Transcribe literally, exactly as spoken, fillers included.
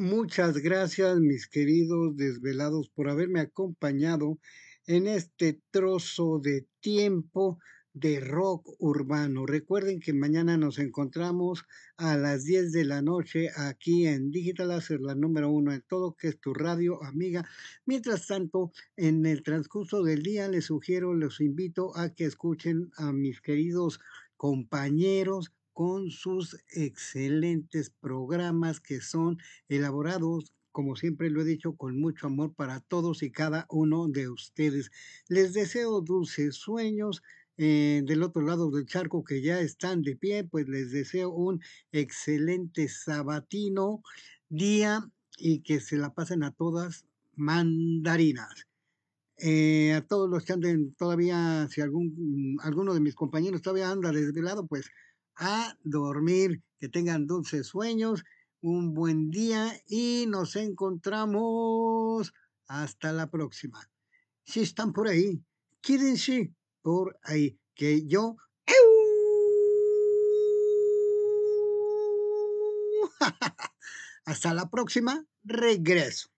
Muchas gracias, mis queridos desvelados, por haberme acompañado en este trozo de tiempo de rock urbano. Recuerden que mañana nos encontramos a las diez de la noche aquí en Digital Láser, la número uno en todo, que es tu radio amiga. Mientras tanto, en el transcurso del día les sugiero, los invito a que escuchen a mis queridos compañeros con sus excelentes programas que son elaborados, como siempre lo he dicho, con mucho amor para todos y cada uno de ustedes. Les deseo dulces sueños. Eh, del otro lado del charco que ya están de pie, pues les deseo un excelente sabatino día y que se la pasen a todas mandarinas. Eh, a todos los que anden todavía, si algún, alguno de mis compañeros todavía anda desvelado, pues a dormir, que tengan dulces sueños, un buen día y nos encontramos hasta la próxima. Si están por ahí, quédense por ahí, que yo... Hasta la próxima, regreso.